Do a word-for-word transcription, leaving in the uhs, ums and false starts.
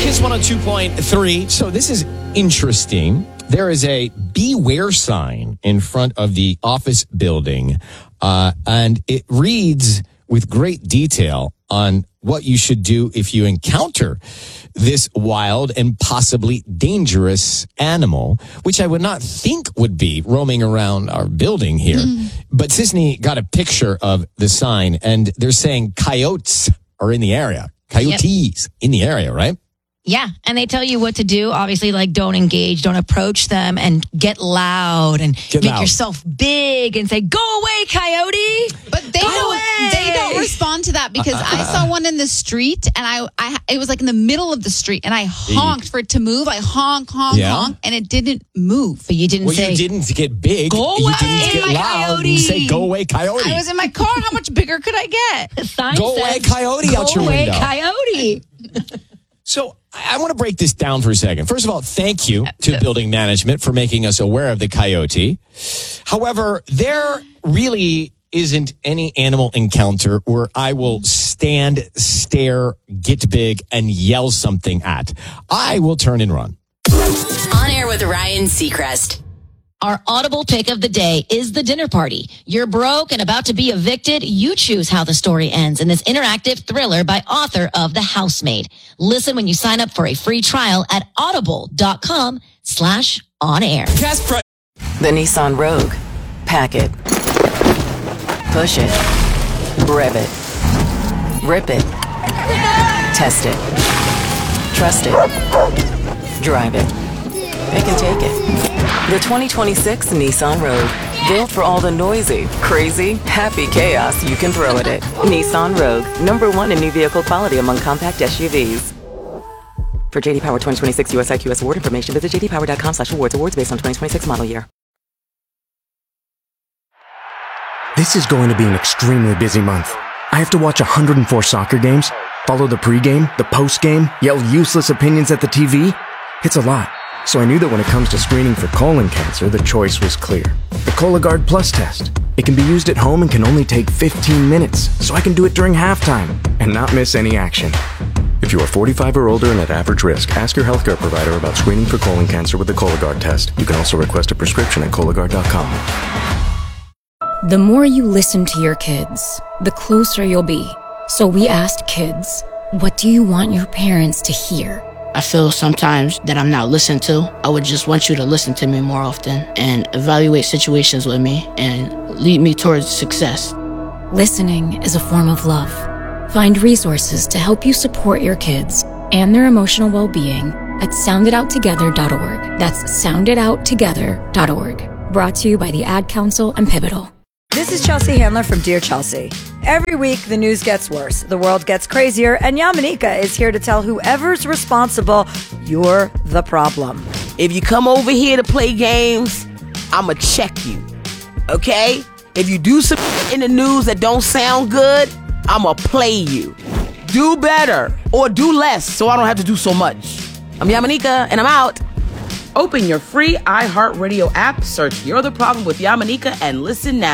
Kiss one oh two point three. So this is interesting. There is a beware sign in front of the office building, uh, and it reads with great detail on what you should do if you encounter this wild and possibly dangerous animal, which I would not think would be roaming around our building here. Mm. But Sisney got a picture of the sign, and they're saying coyotes are in the area. Coyotes yep. in the area, right? Yeah, and they tell you what to do. Obviously, like, don't engage, don't approach them, and get loud and get make loud. yourself big and say, "Go away, coyote!" But they Go don't. away. They don't respond to that because I saw one in the street, and I, I, it was like in the middle of the street, and I honked for it to move. I honk, honk, yeah. honk, and it didn't move. But you didn't well, say, you didn't get big. Go you away, didn't get loud. coyote. You say, "Go away, coyote!" I was in my car. How much bigger could I get? The sign Go says, away, coyote! Go out your away, window. coyote! So I want to break this down for a second. First of all, thank you to building management for making us aware of the coyote. However, there really isn't any animal encounter where I will stand, stare, get big, and yell something at. I will turn and run. On Air with Ryan Seacrest. Our audible pick of the day is The Dinner Party. You're broke and about to be evicted. You choose how the story ends in this interactive thriller by author of The Housemaid. Listen when you sign up for a free trial at audible.com slash on air. The Nissan Rogue. Pack it. Push it. Rev it. Rip it. Test it. Trust it. Drive it. Pick and take it. The twenty twenty-six Nissan Rogue. Built for all the noisy, crazy, happy chaos you can throw at it. Nissan Rogue. Number one in new vehicle quality among compact S U Vs. For J D Power twenty twenty-six U S I Q S award information, visit jdpower.com slash awards. Awards based on twenty twenty-six model year. This is going to be an extremely busy month. I have to watch one hundred four soccer games, follow the pregame, the postgame, yell useless opinions at the T V. It's a lot. So I knew that when it comes to screening for colon cancer, the choice was clear. The Cologuard Plus test. It can be used at home and can only take fifteen minutes, so I can do it during halftime and not miss any action. If you are forty-five or older and at average risk, ask your healthcare provider about screening for colon cancer with the Cologuard test. You can also request a prescription at Cologuard dot com. The more you listen to your kids, the closer you'll be. So we asked kids, what do you want your parents to hear? I feel sometimes that I'm not listened to. I would just want you to listen to me more often and evaluate situations with me and lead me towards success. Listening is a form of love. Find resources to help you support your kids and their emotional well-being at sound it out together dot org. That's sound it out together dot org. Brought to you by the Ad Council and Pivotal. This is Chelsea Handler from Dear Chelsea. Every week, the news gets worse, the world gets crazier, and Yamanika is here to tell whoever's responsible, you're the problem. If you come over here to play games, I'ma check you, okay? If you do some in the news that don't sound good, I'ma play you. Do better, or do less, so I don't have to do so much. I'm Yamanika, and I'm out. Open your free iHeartRadio app, search You're the Problem with Yamanika, and listen now.